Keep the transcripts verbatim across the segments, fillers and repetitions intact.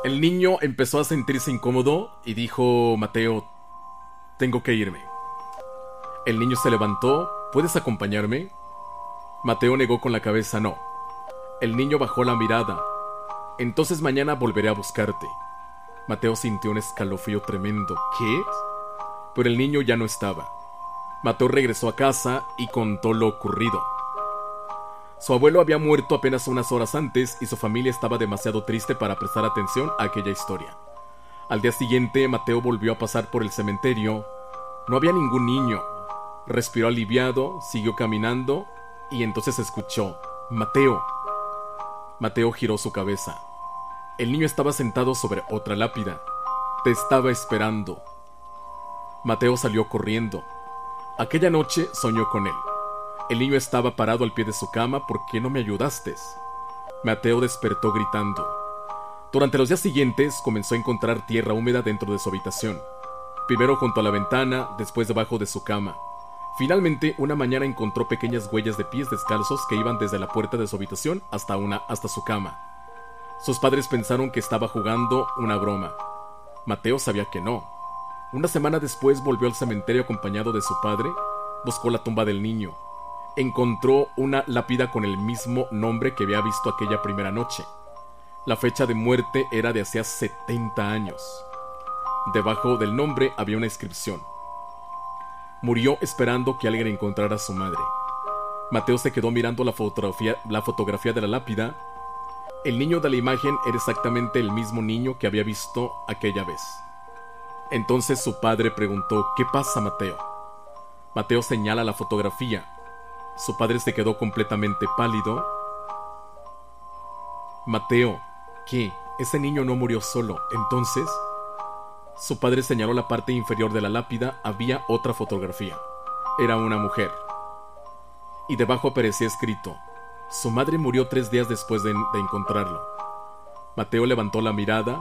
El niño empezó a sentirse incómodo y dijo: Mateo, tengo que irme. El niño se levantó. ¿Puedes acompañarme? Mateo negó con la cabeza: no. El niño bajó la mirada. Entonces mañana volveré a buscarte. Mateo sintió un escalofrío tremendo. ¿Qué? Pero el niño ya no estaba. Mateo regresó a casa y contó lo ocurrido. Su abuelo había muerto apenas unas horas antes y su familia estaba demasiado triste para prestar atención a aquella historia. Al día siguiente, Mateo volvió a pasar por el cementerio. No había ningún niño. Respiró aliviado, siguió caminando y entonces escuchó: Mateo. Mateo giró su cabeza. El niño estaba sentado sobre otra lápida. Te estaba esperando. Mateo salió corriendo. Aquella noche soñó con él. El niño estaba parado al pie de su cama. ¿Por qué no me ayudaste? Mateo despertó gritando. Durante los días siguientes comenzó a encontrar tierra húmeda dentro de su habitación. Primero junto a la ventana, después debajo de su cama. Finalmente, una mañana encontró pequeñas huellas de pies descalzos que iban desde la puerta de su habitación hasta, una, hasta su cama. Sus padres pensaron que estaba jugando una broma. Mateo sabía que no. Una semana después volvió al cementerio acompañado de su padre. Buscó la tumba del niño. Encontró una lápida con el mismo nombre que había visto aquella primera noche. La fecha de muerte era de hacía setenta años. Debajo del nombre había una inscripción: murió esperando que alguien encontrara a su madre. Mateo se quedó mirando la fotografía, la fotografía de la lápida. El niño de la imagen era exactamente el mismo niño que había visto aquella vez. Entonces su padre preguntó: ¿qué pasa, Mateo? Mateo señala la fotografía. Su padre se quedó completamente pálido. Mateo, ¿qué? Ese niño no murió solo. Entonces, su padre señaló la parte inferior de la lápida. Había otra fotografía. Era una mujer. Y debajo aparecía escrito: su madre murió tres días después de, de encontrarlo. Mateo levantó la mirada.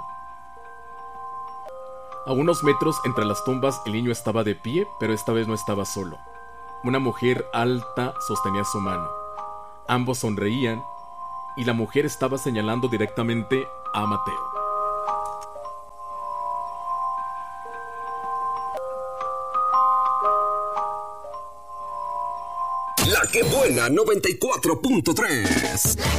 A unos metros entre las tumbas el niño estaba de pie, pero esta vez no estaba solo. Una mujer alta sostenía su mano. Ambos sonreían y la mujer estaba señalando directamente a Mateo. La que buena noventa y cuatro punto tres.